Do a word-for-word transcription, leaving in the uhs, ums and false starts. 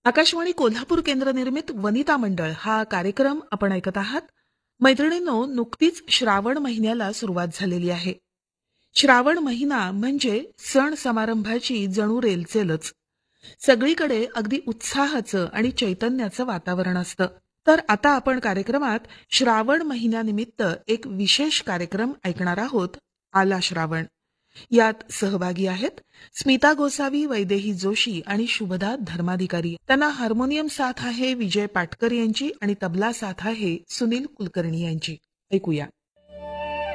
आकाशवाणी कोल्हापूर केंद्र निर्मित वनिता मंडळ हा कार्यक्रम आपण ऐकत आहात. मैत्रिणींनो, नुकतीच श्रावण महिन्याला सुरुवात झालेली आहे. श्रावण महिना म्हणजे सण समारंभाची जणू रेलचेलच. सगळीकडे अगदी उत्साहाचं आणि चैतन्याचं वातावरण असतं. तर आता आपण कार्यक्रमात श्रावण महिन्यानिमित्त एक विशेष कार्यक्रम ऐकणार आहोत, आला श्रावण. यात सहभागी आहेत स्मिता गोसावी, वैदेही जोशी आणि शुभदा धर्माधिकारी. त्यांना हार्मोनियम साथ आहे विजय पाटकर यांची आणि तबला साथ आहे सुनील कुलकर्णी यांची. ऐकूया.